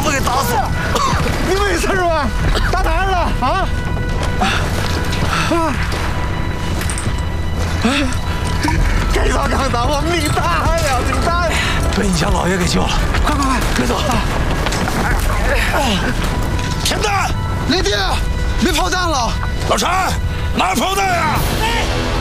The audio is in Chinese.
夫给打死了。 你没事吧？打哪儿了啊？该咋刚打我命大呀，命大呀！ 被你家老爷给救了， 快， 快走！田蛋， 雷爹，没炮弹了。 老陈，拿炮弹呀！